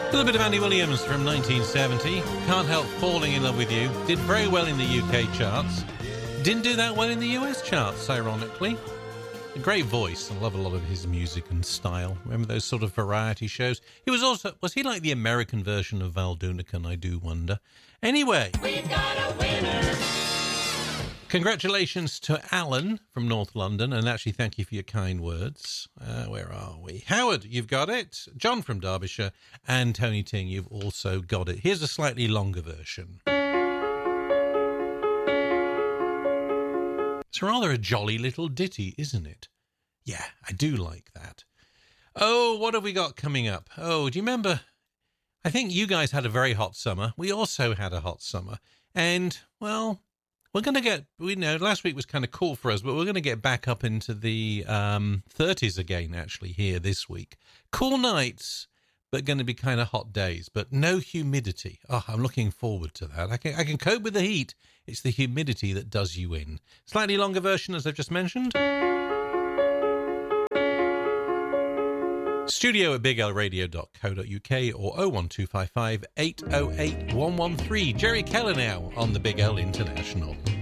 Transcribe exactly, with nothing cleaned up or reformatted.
A little bit of Andy Williams from nineteen seventy. Can't Help Falling in Love with You. Did very well in the U K charts. Didn't do that well in the U S charts, ironically. A great voice. I love a lot of his music and style. Remember those sort of variety shows? He was also... Was he like the American version of Val Doonican, I do wonder? Anyway. We've got a winner. Congratulations to Alan from North London, and actually thank you for your kind words. Uh, where are we? Howard, you've got it. John from Derbyshire, and Tony Ting, you've also got it. Here's a slightly longer version. It's rather a jolly little ditty, isn't it? Yeah, I do like that. Oh, what have we got coming up? Oh, do you remember? I think you guys had a very hot summer. We also had a hot summer. And, well... We're going to get, we know, last week was kind of cool for us, but we're going to get back up into the um, thirties again, actually, here this week. Cool nights, but going to be kind of hot days, but no humidity. Oh, I'm looking forward to that. I can, I can cope with the heat. It's the humidity that does you in. Slightly longer version, as I've just mentioned. Studio at big l radio dot co dot u k or oh one two five five, eight oh eight, one one three. Jerry Keller now on the Big L International.